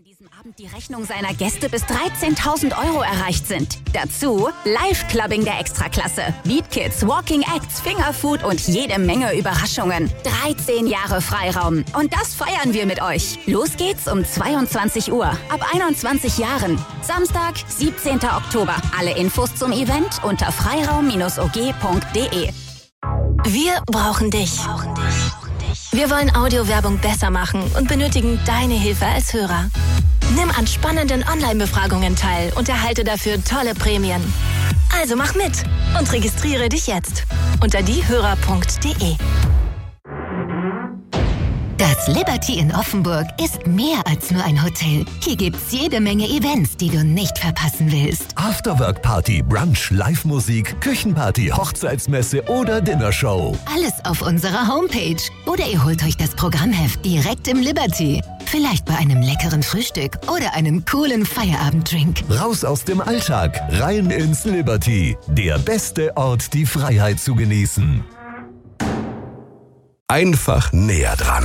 diesem Abend die Rechnung seiner Gäste bis 13.000 € erreicht sind. Dazu Live-Clubbing der Extraklasse, Beat Kids, Walking Acts, Fingerfood und jede Menge Überraschungen. 13 Jahre Freiraum. Und das feiern wir mit euch. Los geht's um 22 Uhr. Ab 21 Jahren. Samstag, 17. Oktober. Alle Infos zum Event unter freiraum-og.de. Wir brauchen dich. Wir wollen Audiowerbung besser machen und benötigen deine Hilfe als Hörer. Nimm an spannenden Online-Befragungen teil und erhalte dafür tolle Prämien. Also mach mit und registriere dich jetzt unter diehörer.de. Das Liberty in Offenburg ist mehr als nur ein Hotel. Hier gibt's jede Menge Events, die du nicht verpassen willst. Afterwork-Party, Brunch, Live-Musik, Küchenparty, Hochzeitsmesse oder Dinnershow. Alles auf unserer Homepage. Oder ihr holt euch das Programmheft direkt im Liberty. Vielleicht bei einem leckeren Frühstück oder einem coolen Feierabenddrink. Raus aus dem Alltag, rein ins Liberty. Der beste Ort, die Freiheit zu genießen. Einfach näher dran.